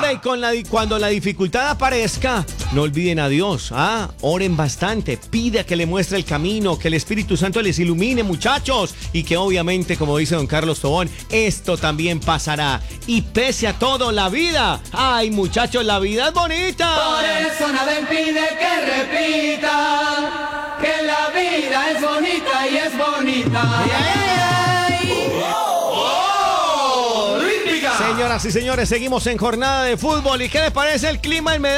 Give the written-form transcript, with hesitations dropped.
Ahora y cuando la dificultad aparezca, no olviden a Dios. Oren bastante, pida que le muestre el camino, que el Espíritu Santo les ilumine, muchachos, y que obviamente, como dice don Carlos Tobón, esto también pasará. Y pese a todo, la vida, ay muchachos, la vida es bonita. Por eso nada impide que repita que la vida es bonita y es bonita. Señoras y señores, seguimos en jornada de fútbol. ¿Y qué les parece el clima en Medellín?